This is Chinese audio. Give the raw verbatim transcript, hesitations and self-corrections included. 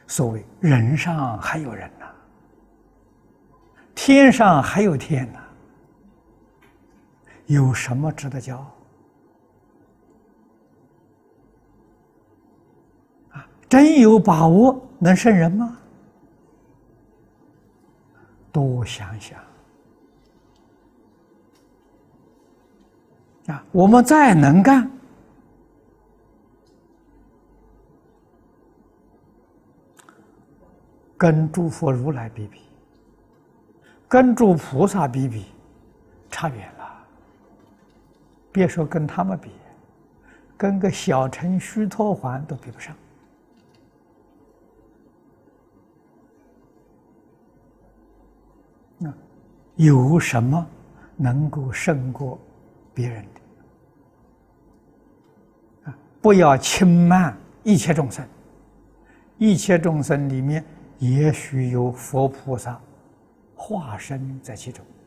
所谓人上还有人呐、啊，天上还有天呐、啊，有什么值得骄傲？啊，真有把握能胜人吗？多想想啊！我们再能干，跟诸佛如来比比，跟诸菩萨比比，差远了。别说跟他们比，跟个小乘须陀洹都比不上。那有什么能够胜过别人的？啊，不要轻慢一切众生，一切众生里面也许有佛菩萨化身在其中。